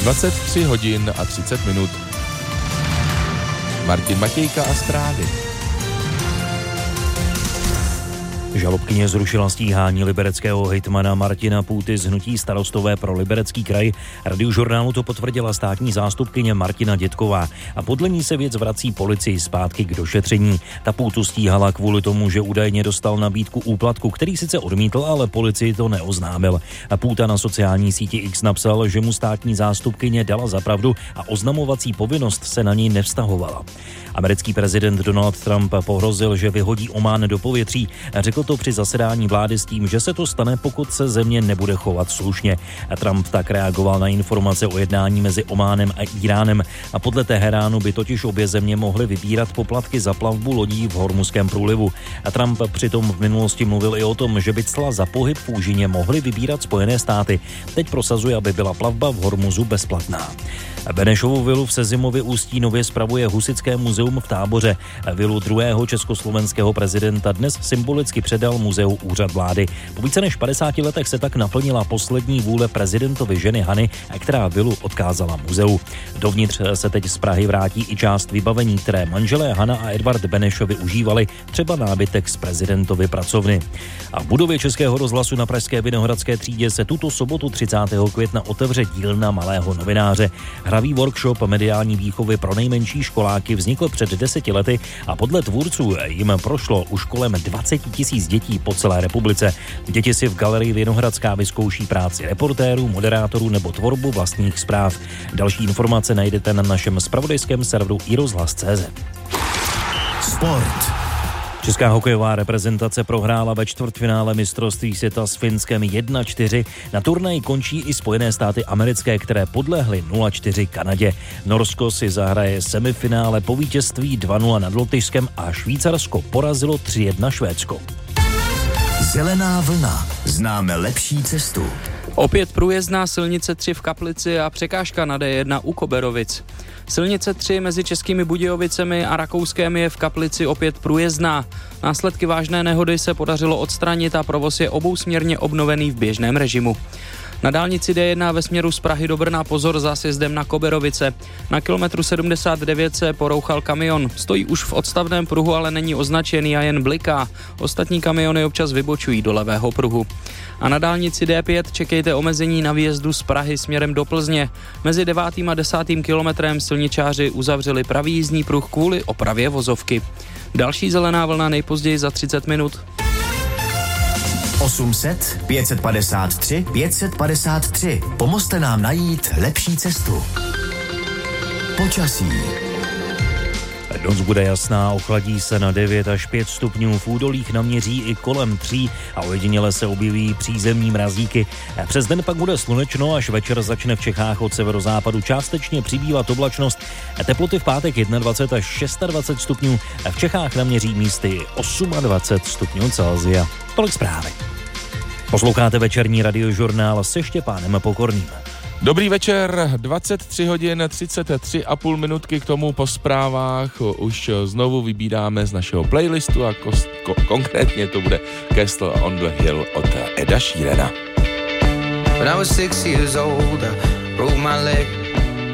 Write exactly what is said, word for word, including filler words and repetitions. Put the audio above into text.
dvacet tři hodin a třicet minut. Martin Matějka a zprávy. Žalobkyně zrušila stíhání libereckého hejtmana Martina Půty z hnutí Starostové pro Liberecký kraj. Radiožurnálu to potvrdila státní zástupkyně Martina Dětková a podle ní se věc vrací policii zpátky k došetření. Ta Půtu stíhala kvůli tomu, že údajně dostal nabídku úplatku, který sice odmítl, ale policii to neoznámil. A Půta na sociální síti X napsal, že mu státní zástupkyně dala za pravdu a oznamovací povinnost se na něj nevztahovala. Americký prezident Donald Trump pohrozil, že vyhodí Omán do povětří. Řekl to při zasedání vlády s tím, že se to stane, pokud se země nebude chovat slušně. A Trump tak reagoval na informace o jednání mezi Ománem a Íránem. A podle Teheránu by totiž obě země mohly vybírat poplatky za plavbu lodí v Hormuzském průlivu. A Trump přitom v minulosti mluvil i o tom, že by cla za pohyb v úžině mohly vybírat Spojené státy. Teď prosazuje, aby byla plavba v Hormuzu bezplatná. Benešovu vilu v Sezimově Ústí nově spravuje Husitské muzeum v Táboře. Vilu druhého československého prezidenta dnes symbolicky předal muzeu Úřad vlády. Po více než padesáti letech se tak naplnila poslední vůle prezidentovy ženy Hany, která vilu odkázala muzeu. Dovnitř se teď z Prahy vrátí i část vybavení, které manželé Hana a Edvard Benešovi užívali, třeba nábytek z prezidentovy pracovny. A v budově Českého rozhlasu na pražské Vinohradské třídě se tuto sobotu třicátého května otevře dílna malého novináře. Hravý workshop mediální výchovy pro nejmenší školáky vznikl před deseti lety a podle tvůrců jim prošlo už kolem dvacet tisíc dětí po celé republice. Děti si v galerii Vinohradská vyzkouší práci reportérů, moderátorů nebo tvorbu vlastních zpráv. Další informace najdete na našem zpravodajském serveru i rozhlas tečka cé zet. Sport. Česká hokejová reprezentace prohrála ve čtvrtfinále mistrovství světa s Finskem jedna čtyři. Na turnaji končí i Spojené státy americké, které podlehly nula čtyři Kanadě. Norsko si zahraje semifinále po vítězství dva nula nad Lotyšskem a Švýcarsko porazilo tři jedna Švédsko. Zelená vlna. Známe lepší cestu. Opět průjezdná silnice tři v Kaplici a překážka na D jedna u Koberovic. Silnice tři mezi Českými Budějovicemi a Rakouskem je v Kaplici opět průjezdná. Následky vážné nehody se podařilo odstranit a provoz je obousměrně obnovený v běžném režimu. Na dálnici D jedna ve směru z Prahy do Brna pozor za sjezdem na Koberovice. Na kilometru sedmdesát devět se porouchal kamion. Stojí už v odstavném pruhu, ale není označený a jen bliká. Ostatní kamiony občas vybočují do levého pruhu. A na dálnici D pět čekejte omezení na výjezdu z Prahy směrem do Plzně. Mezi devátým a desátým kilometrem silničáři uzavřeli pravý jízdní pruh kvůli opravě vozovky. Další zelená vlna nejpozději za třicet minut. osm set pět set padesát tři pět set padesát tři. Pomozte nám najít lepší cestu. Počasí. Noc bude jasná, ochladí se na devět až pět stupňů, v údolích naměří i kolem tří a ojediněle se objeví přízemní mrazíky. Přes den pak bude slunečno, až večer začne v Čechách od severozápadu částečně přibývat oblačnost. Teploty v pátek dvacet jedna až dvacet šest stupňů, v Čechách naměří místy dvacet osm stupňů Celsia. Tolik zprávy. Posloucháte večerní radiožurnál se Štěpánem Pokorným. Dobrý večer, dvacet tři hodin třicet tři a půl minutky k tomu po zprávách už znovu vybíráme z našeho playlistu a kos, ko, konkrétně to bude Castle on the Hill od Eda Sheerana. When I was six years old, I broke my leg.